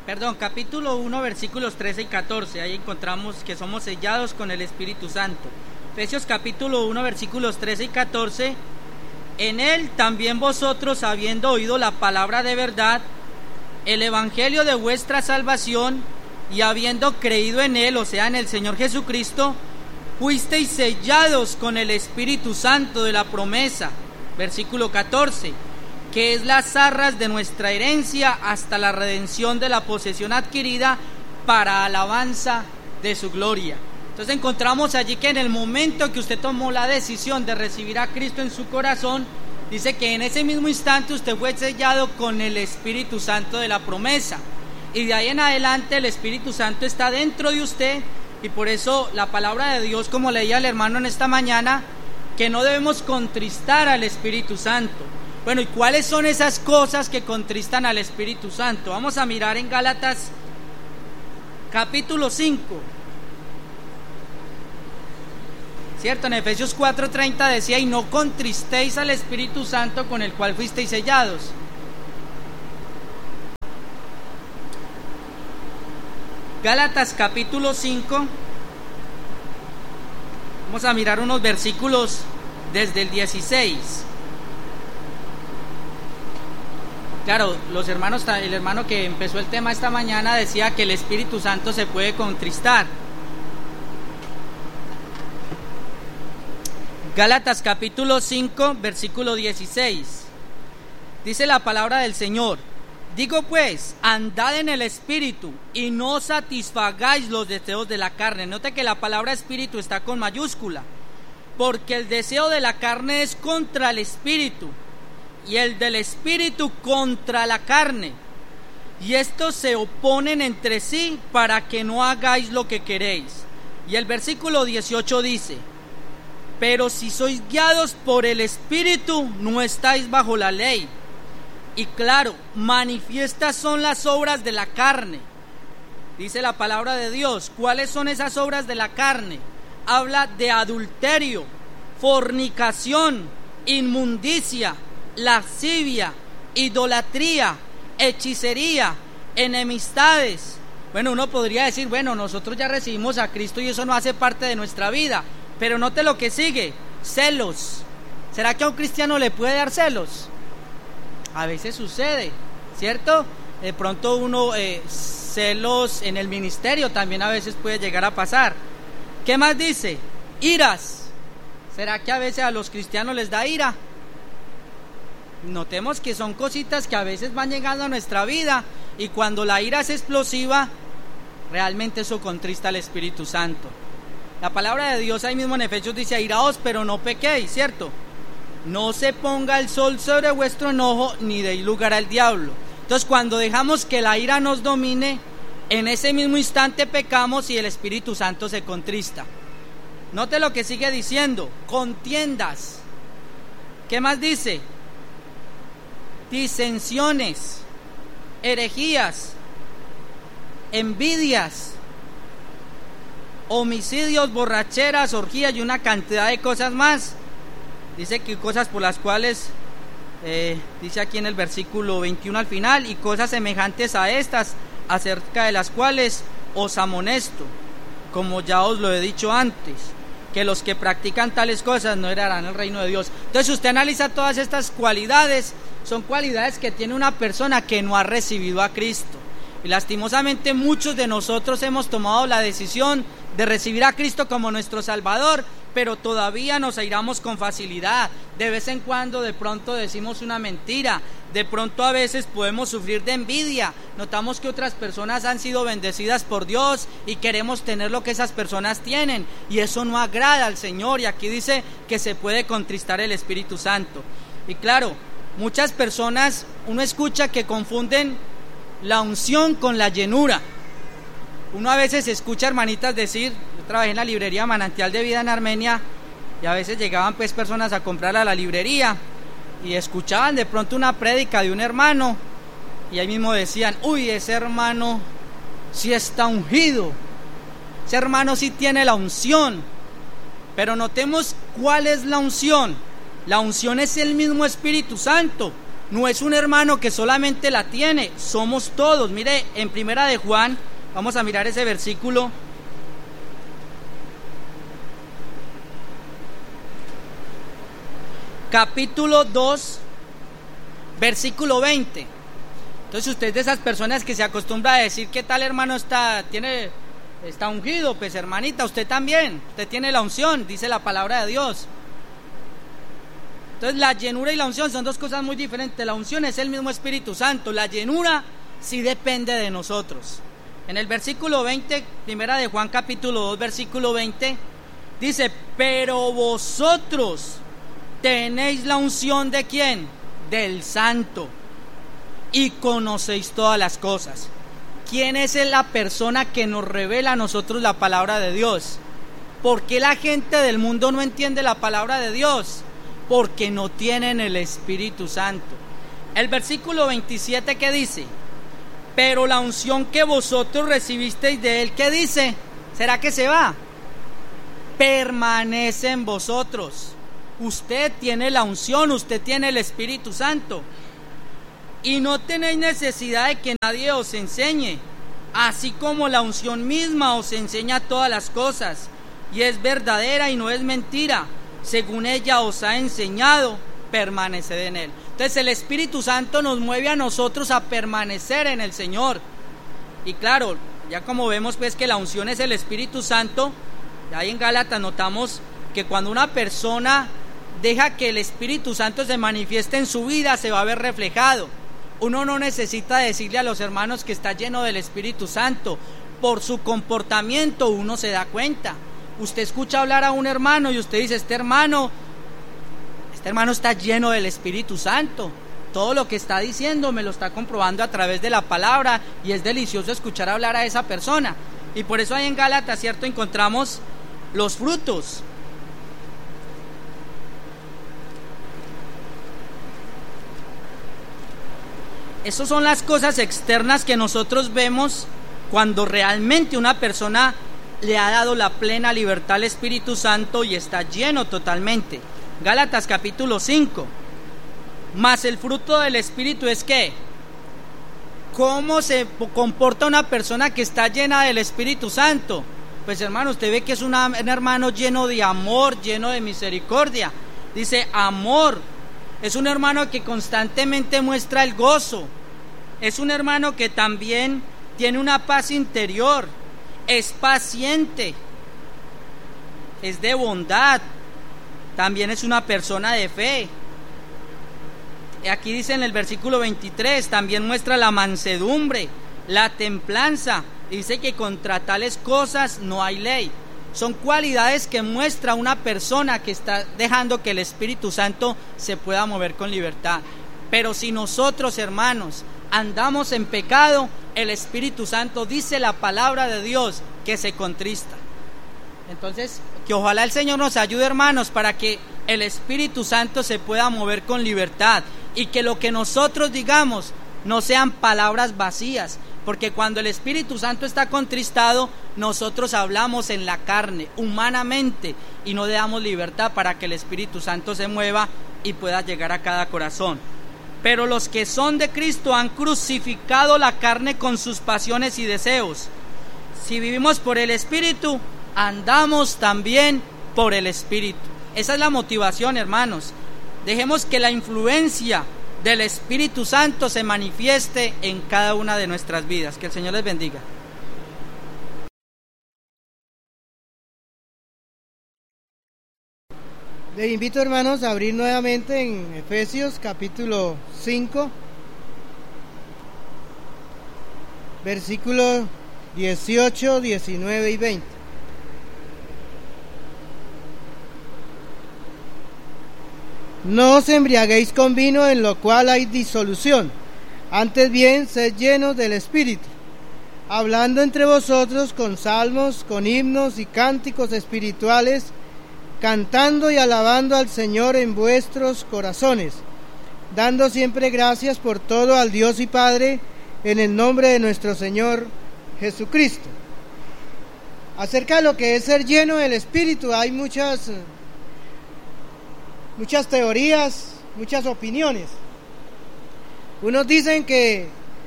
capítulo 1, versículos 13 y 14, ahí encontramos que somos sellados con el Espíritu Santo. Efesios capítulo 1, versículos 13 y 14, en él también vosotros, habiendo oído la palabra de verdad, el evangelio de vuestra salvación, y habiendo creído en él, o sea, en el Señor Jesucristo, fuisteis sellados con el Espíritu Santo de la promesa, versículo 14, que es las arras de nuestra herencia hasta la redención de la posesión adquirida para alabanza de su gloria. Entonces encontramos allí que en el momento que usted tomó la decisión de recibir a Cristo en su corazón, dice que en ese mismo instante usted fue sellado con el Espíritu Santo de la promesa, y de ahí en adelante el Espíritu Santo está dentro de usted, y por eso la palabra de Dios, como leía el hermano en esta mañana, que no debemos contristar al Espíritu Santo. Bueno, ¿y cuáles son esas cosas que contristan al Espíritu Santo? Vamos a mirar en Gálatas capítulo 5. ¿Cierto? En Efesios 4:30 decía, y no contristéis al Espíritu Santo con el cual fuisteis sellados. Gálatas capítulo 5. Vamos a mirar unos versículos desde el 16. Claro, el hermano que empezó el tema esta mañana decía que el Espíritu Santo se puede contristar. Gálatas capítulo 5, versículo 16. Dice la palabra del Señor: digo pues, andad en el Espíritu y no satisfagáis los deseos de la carne. Note que la palabra Espíritu está con mayúscula, porque el deseo de la carne es contra el Espíritu, y el del Espíritu contra la carne, y estos se oponen entre sí para que no hagáis lo que queréis. Y el versículo 18 dice: pero si sois guiados por el Espíritu, no estáis bajo la ley. Y claro, manifiestas son las obras de la carne. Dice la palabra de Dios. ¿Cuáles son esas obras de la carne? Habla de adulterio, fornicación, inmundicia, lascivia, idolatría, hechicería, enemistades. Bueno, uno podría decir, bueno, nosotros ya recibimos a Cristo y eso no hace parte de nuestra vida. Pero note lo que sigue: celos. ¿Será que a un cristiano le puede dar celos? A veces sucede, ¿cierto? De pronto uno, celos en el ministerio también a veces puede llegar a pasar. ¿Qué más dice? Iras. ¿Será que a veces a los cristianos les da ira? Notemos que son cositas que a veces van llegando a nuestra vida, y cuando la ira es explosiva, realmente eso contrista al Espíritu Santo. La palabra de Dios ahí mismo en Efesios dice: airaos, pero no pequéis, ¿cierto? No se ponga el sol sobre vuestro enojo, ni deis lugar al diablo. Entonces, cuando dejamos que la ira nos domine, en ese mismo instante pecamos y el Espíritu Santo se contrista. Note lo que sigue diciendo: contiendas. ¿Qué más dice? Disensiones, herejías, envidias, homicidios, borracheras, orgías y una cantidad de cosas más. Dice que cosas por las cuales, dice aquí en el versículo 21 al final, y cosas semejantes a estas, acerca de las cuales os amonesto, como ya os lo he dicho antes, que los que practican tales cosas no heredarán el reino de Dios. Entonces, si usted analiza todas estas cualidades, son cualidades que tiene una persona que no ha recibido a Cristo. Y lastimosamente muchos de nosotros hemos tomado la decisión de recibir a Cristo como nuestro Salvador, pero todavía nos airamos con facilidad. De vez en cuando de pronto decimos una mentira, de pronto a veces podemos sufrir de envidia. Notamos que otras personas han sido bendecidas por Dios y queremos tener lo que esas personas tienen, y eso no agrada al Señor. Y aquí dice que se puede contristar el Espíritu Santo. Y claro, muchas personas, uno escucha que confunden la unción con la llenura. Uno a veces escucha hermanitas decir, yo trabajé en la librería Manantial de Vida en Armenia, y a veces llegaban pues personas a comprar a la librería y escuchaban de pronto una prédica de un hermano, y ahí mismo decían: uy, ese hermano sí está ungido, ese hermano sí tiene la unción. Pero notemos cuál es la unción. La unción es el mismo Espíritu Santo. No es un hermano que solamente la tiene, somos todos. Mire, en Primera de Juan, vamos a mirar ese versículo. Capítulo 2, versículo 20. Entonces usted es de esas personas que se acostumbra a decir que tal hermano está ungido. Pues hermanita, usted también, usted tiene la unción, dice la palabra de Dios. Entonces la llenura y la unción son dos cosas muy diferentes. La unción es el mismo Espíritu Santo, la llenura sí depende de nosotros. En el versículo 20, Primera de Juan capítulo 2, versículo 20, dice: pero vosotros tenéis la unción ¿de quién? Del Santo, y conocéis todas las cosas. ¿Quién es la persona que nos revela a nosotros la palabra de Dios? ¿Por qué la gente del mundo no entiende la palabra de Dios? Porque no tienen el Espíritu Santo. El versículo 27, ¿qué dice? Pero la unción que vosotros recibisteis de Él, ¿qué dice? ¿Será que se va? Permanece en vosotros. Usted tiene la unción, usted tiene el Espíritu Santo. Y no tenéis necesidad de que nadie os enseñe, así como la unción misma os enseña todas las cosas, y es verdadera y no es mentira. Según ella os ha enseñado, permaneced en Él. Entonces el Espíritu Santo nos mueve a nosotros a permanecer en el Señor. Y claro, ya como vemos pues que la unción es el Espíritu Santo, ahí en Gálatas notamos que cuando una persona deja que el Espíritu Santo se manifieste en su vida, se va a ver reflejado. Uno no necesita decirle a los hermanos que está lleno del Espíritu Santo. Por su comportamiento uno se da cuenta. Usted escucha hablar a un hermano y usted dice: este hermano está lleno del Espíritu Santo. Todo lo que está diciendo me lo está comprobando a través de la palabra, y es delicioso escuchar hablar a esa persona. Y por eso ahí en Gálatas, ¿cierto?, encontramos los frutos. Esas son las cosas externas que nosotros vemos cuando realmente una persona le ha dado la plena libertad al Espíritu Santo y está lleno totalmente. Gálatas capítulo 5. Mas el fruto del Espíritu es ¿qué? ¿Cómo se comporta una persona que está llena del Espíritu Santo? Pues hermano, usted ve que es un hermano lleno de amor, lleno de misericordia. Dice amor. Es un hermano que constantemente muestra el gozo. Es un hermano que también tiene una paz interior. Es paciente. Es de bondad. También es una persona de fe. Aquí dice en el versículo 23, también muestra la mansedumbre, la templanza. Dice que contra tales cosas no hay ley. Son cualidades que muestra una persona que está dejando que el Espíritu Santo se pueda mover con libertad. Pero si nosotros, hermanos, andamos en pecado, el Espíritu Santo, dice la palabra de Dios, que se contrista. Entonces, que ojalá el Señor nos ayude, hermanos, para que el Espíritu Santo se pueda mover con libertad, y que lo que nosotros digamos no sean palabras vacías, porque cuando el Espíritu Santo está contristado, nosotros hablamos en la carne, humanamente, y no le damos libertad para que el Espíritu Santo se mueva y pueda llegar a cada corazón. Pero los que son de Cristo han crucificado la carne con sus pasiones y deseos. Si vivimos por el Espíritu, andamos también por el Espíritu. Esa es la motivación, hermanos. Dejemos que la influencia del Espíritu Santo se manifieste en cada una de nuestras vidas. Que el Señor les bendiga. Les invito, hermanos, a abrir nuevamente en Efesios capítulo 5, versículos 18, 19 y 20. No os embriaguéis con vino, en lo cual hay disolución, antes bien sed llenos del Espíritu, hablando entre vosotros con salmos, con himnos y cánticos espirituales, cantando y alabando al Señor en vuestros corazones, dando siempre gracias por todo al Dios y Padre, en el nombre de nuestro Señor Jesucristo. Acerca de lo que es ser lleno del Espíritu hay muchas teorías, muchas opiniones. Unos dicen que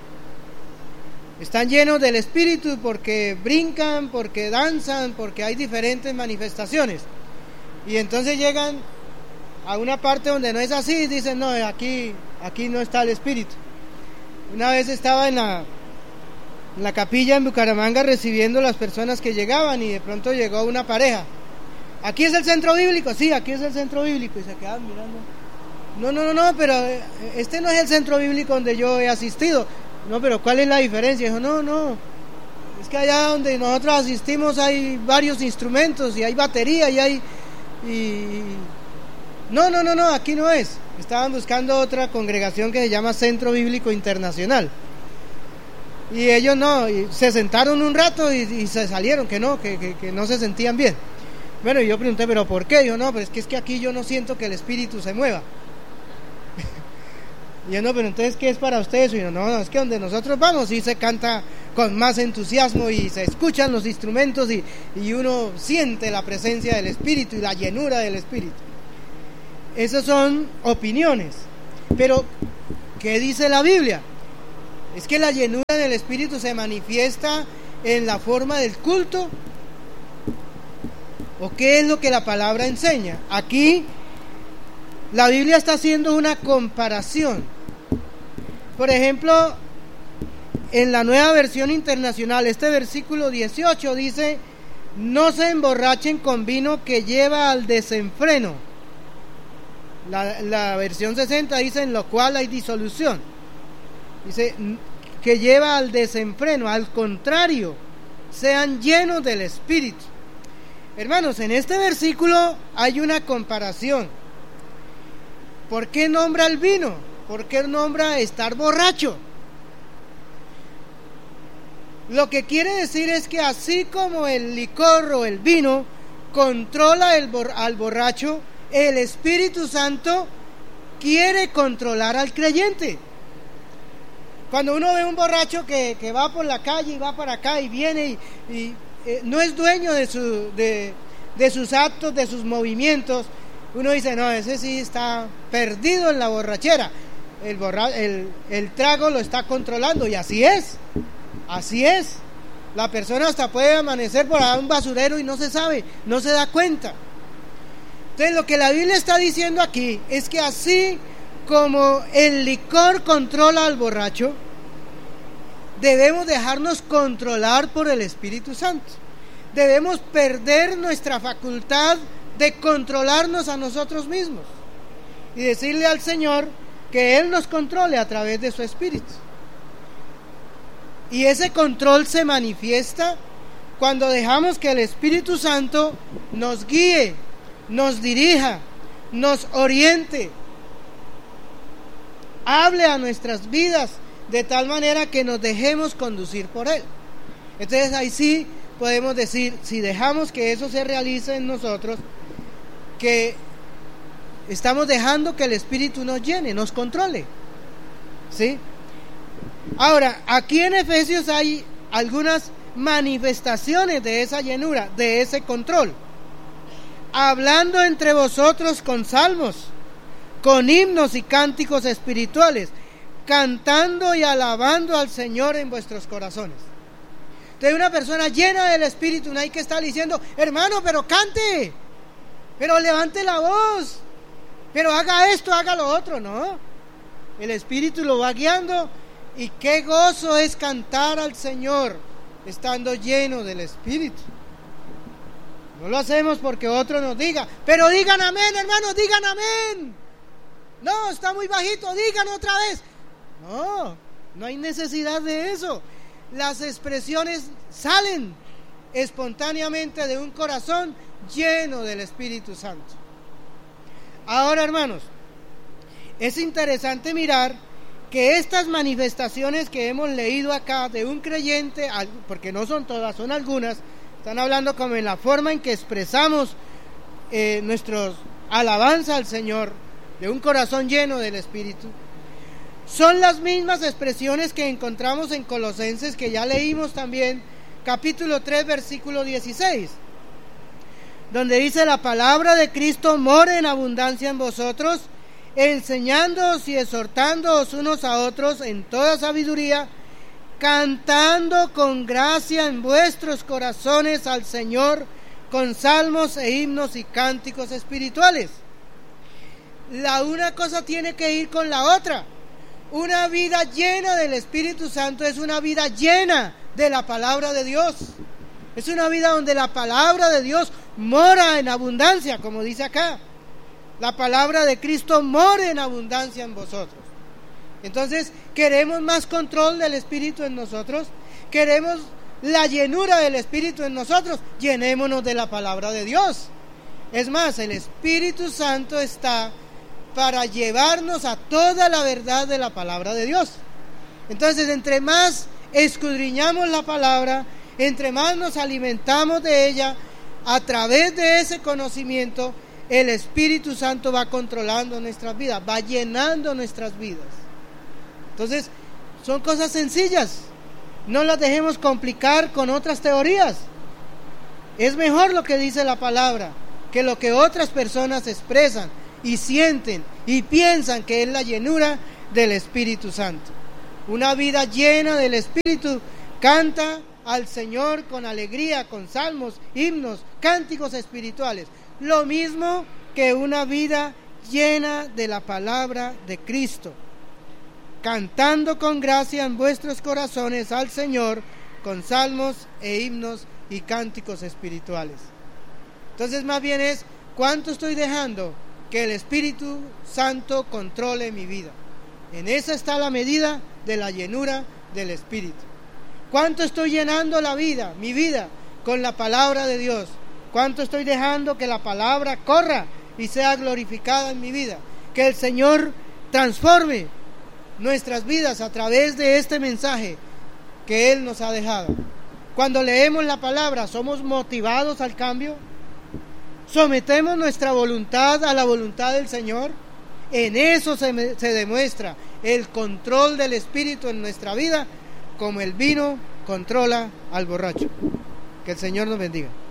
están llenos del Espíritu porque brincan, porque danzan, porque hay diferentes manifestaciones. Y entonces llegan a una parte donde no es así y dicen, no, aquí no está el Espíritu. Una vez estaba en la capilla en Bucaramanga recibiendo las personas que llegaban y de pronto llegó una pareja. ¿Aquí es el centro bíblico? Sí, aquí es el centro bíblico. Y se quedaban mirando. No, pero este no es el centro bíblico donde yo he asistido. No, pero ¿cuál es la diferencia? Dijo, no, es que allá donde nosotros asistimos hay varios instrumentos y hay batería y hay... No, aquí no es. Estaban buscando otra congregación que se llama Centro Bíblico Internacional. Y ellos no, y se sentaron un rato y se salieron, que no se sentían bien. Bueno, y yo pregunté, ¿pero por qué? Dijo, no, pero es que aquí yo no siento que el Espíritu se mueva. Y yo, no, pero entonces, ¿qué es para ustedes? Y yo, no, es que donde nosotros vamos sí se canta con más entusiasmo y se escuchan los instrumentos y uno siente la presencia del Espíritu y la llenura del Espíritu. Esas son opiniones. Pero, ¿qué dice la Biblia? Es que la llenura del Espíritu se manifiesta en la forma del culto. ¿O qué es lo que la palabra enseña? Aquí la Biblia está haciendo una comparación. Por ejemplo, en la Nueva Versión Internacional, este versículo 18 dice: no se emborrachen con vino que lleva al desenfreno. La versión 60 dice: en lo cual hay disolución. Dice que lleva al desenfreno. Al contrario, sean llenos del Espíritu. Hermanos, en este versículo hay una comparación. ¿Por qué nombra el vino? ¿Por qué nombra estar borracho? Lo que quiere decir es que así como el licor o el vino controla al borracho, el Espíritu Santo quiere controlar al creyente. Cuando uno ve un borracho que va por la calle y va para acá y viene y no es dueño de sus actos, de sus movimientos, uno dice, no, ese sí está perdido en la borrachera. El trago lo está controlando, y así es. La persona hasta puede amanecer por ahí un basurero y no se sabe, no se da cuenta. Entonces lo que la Biblia está diciendo aquí es que así como el licor controla al borracho, debemos dejarnos controlar por el Espíritu Santo. Debemos perder nuestra facultad de controlarnos a nosotros mismos y decirle al Señor que Él nos controle a través de su Espíritu. Y ese control se manifiesta cuando dejamos que el Espíritu Santo nos guíe, nos dirija, nos oriente, hable a nuestras vidas de tal manera que nos dejemos conducir por Él. Entonces ahí sí podemos decir, si dejamos que eso se realice en nosotros, que estamos dejando que el Espíritu nos llene, nos controle. ¿Sí? Ahora, aquí en Efesios hay algunas manifestaciones de esa llenura, de ese control. Hablando entre vosotros con salmos, con himnos y cánticos espirituales, cantando y alabando al Señor en vuestros corazones. Entonces, una persona llena del Espíritu no hay que estar diciendo, hermano, pero cante, pero levante la voz, pero haga esto, haga lo otro. No, el Espíritu lo va guiando. Y qué gozo es cantar al Señor estando lleno del Espíritu. No lo hacemos porque otro nos diga, pero digan amén, hermanos, digan amén. No, está muy bajito, digan otra vez. No hay necesidad de eso. Las expresiones salen espontáneamente de un corazón lleno del Espíritu Santo. Ahora, hermanos, es interesante mirar que estas manifestaciones que hemos leído acá de un creyente, porque no son todas, son algunas, están hablando como en la forma en que expresamos nuestra alabanza al Señor, de un corazón lleno del Espíritu, son las mismas expresiones que encontramos en Colosenses, que ya leímos también, capítulo 3, versículo 16, donde dice: la palabra de Cristo more en abundancia en vosotros, enseñándoos y exhortándoos unos a otros en toda sabiduría, cantando con gracia en vuestros corazones al Señor con salmos e himnos y cánticos espirituales. La una cosa tiene que ir con la otra. Una vida llena del Espíritu Santo es una vida llena de la palabra de Dios. Es una vida donde la palabra de Dios mora en abundancia, como dice acá. La palabra de Cristo mora en abundancia en vosotros. Entonces, ¿queremos más control del Espíritu en nosotros? ¿Queremos la llenura del Espíritu en nosotros? Llenémonos de la palabra de Dios. Es más, el Espíritu Santo está para llevarnos a toda la verdad de la palabra de Dios. Entonces, entre más escudriñamos la palabra, entre más nos alimentamos de ella, a través de ese conocimiento, el Espíritu Santo va controlando nuestras vidas, va llenando nuestras vidas. Entonces, son cosas sencillas. No las dejemos complicar con otras teorías. Es mejor lo que dice la palabra que lo que otras personas expresan y sienten y piensan que es la llenura del Espíritu Santo. Una vida llena del Espíritu canta al Señor con alegría, con salmos, himnos, cánticos espirituales. Lo mismo que una vida llena de la palabra de Cristo, cantando con gracia en vuestros corazones al Señor con salmos e himnos y cánticos espirituales. Entonces, más bien es, ¿cuánto estoy dejando que el Espíritu Santo controle mi vida? En esa está la medida de la llenura del Espíritu. ¿Cuánto estoy llenando la vida, mi vida, con la palabra de Dios? ¿Cuánto estoy dejando que la palabra corra y sea glorificada en mi vida? Que el Señor transforme nuestras vidas a través de este mensaje que Él nos ha dejado. Cuando leemos la palabra, ¿somos motivados al cambio? ¿Sometemos nuestra voluntad a la voluntad del Señor? En eso se demuestra el control del Espíritu en nuestra vida, como el vino controla al borracho. Que el Señor nos bendiga.